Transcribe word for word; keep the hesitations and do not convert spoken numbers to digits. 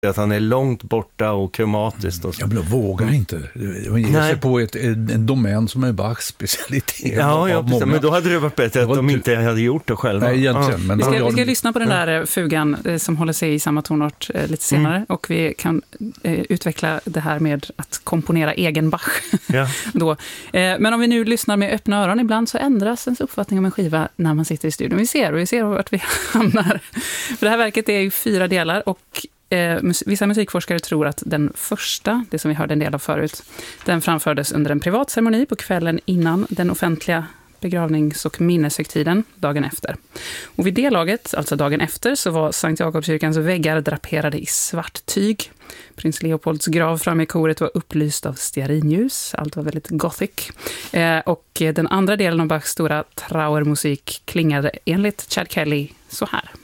att han är långt borta och kromatiskt och så. Jag vill, vågar inte. Man ger sig på ett, en domän som är Bachs specialitet. Ja, ja precis. Men då hade det varit bättre att de inte hade gjort det själva. Nej, egentligen. Ja. Men vi, ska, jag... vi ska lyssna på den där fugan som håller sig i samma tonart lite senare. Mm. Och vi kan eh, utveckla det här med att komponera egen Bach. Ja. då. Eh, men om vi nu lyssnar med öppna öron, ibland så ändras ens uppfattning om en skiva när man sitter i studion. Vi ser, och vi ser vart vi hamnar. För det här verket är ju fyra delar och Eh, vissa musikforskare tror att den första, det som vi hörde en del av förut, den framfördes under en privat ceremoni på kvällen innan den offentliga begravnings- och minneshögtiden dagen efter. Och vid det laget, alltså dagen efter, så var Sankt Jakobskyrkans väggar draperade i svart tyg. Prins Leopolds grav framme i koret var upplyst av stearinljus. Allt var väldigt gothic. Eh, och den andra delen av Bachs stora trauermusik klingade enligt Chad Kelly så här.